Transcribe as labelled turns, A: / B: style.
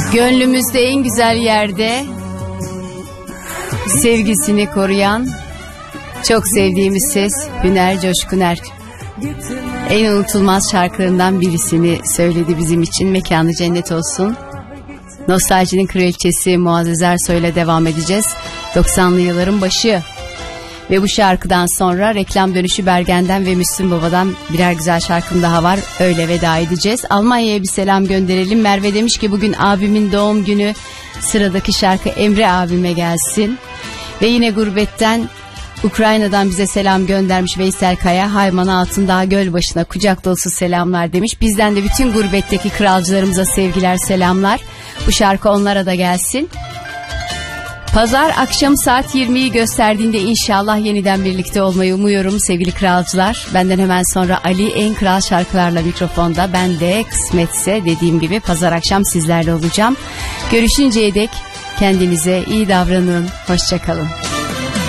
A: Gönlümüzde en güzel yerde sevgisini koruyan çok sevdiğimiz ses Hüner Coşkuner. En unutulmaz şarkılarından birisini söyledi bizim için. Mekanı cennet olsun. Nostaljinin kraliçesi Muazzez Ersoy'la devam edeceğiz. 90'lı yılların başı. Ve bu şarkıdan sonra reklam dönüşü Bergen'den ve Müslüm Baba'dan birer güzel şarkım daha var. Öyle veda edeceğiz. Almanya'ya bir selam gönderelim. Merve demiş ki bugün abimin doğum günü. Sıradaki şarkı Emre abime gelsin. Ve yine gurbetten Ukrayna'dan bize selam göndermiş Veysel Kaya. Hayman Altındağ Gölbaşı'na kucak dolusu selamlar demiş. Bizden de bütün gurbetteki kralcılarımıza sevgiler, selamlar. Bu şarkı onlara da gelsin. Pazar akşam saat 20'yi gösterdiğinde inşallah yeniden birlikte olmayı umuyorum sevgili kralcılar. Benden hemen sonra Ali en kral şarkılarla mikrofonda. Ben de kısmetse dediğim gibi pazar akşam sizlerle olacağım. Görüşünceye dek kendinize iyi davranın. Hoşça kalın.